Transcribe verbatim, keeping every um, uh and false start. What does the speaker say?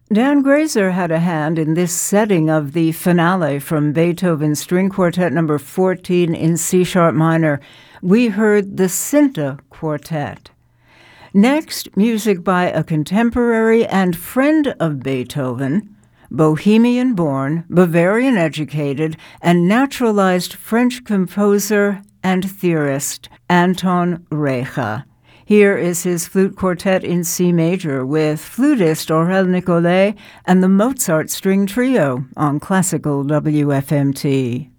Dan Grazer had a hand in this setting of the finale from Beethoven's String Quartet number fourteen in C-sharp minor. We heard the Cinta Quartet. Next, music by a contemporary and friend of Beethoven, Bohemian-born, Bavarian-educated, and naturalized French composer and theorist Anton Reicha. Here is his flute quartet in C major with flutist Aurel Nicolet and the Mozart String Trio on Classical W F M T.